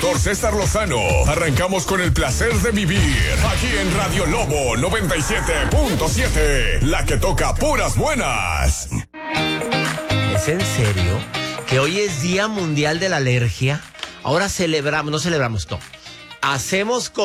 Doctor César Lozano. Arrancamos con el placer de vivir. Aquí en Radio Lobo 97.7. La que toca puras buenas. ¿Es en serio que hoy es Día Mundial de la Alergia? Ahora celebramos, no. Hacemos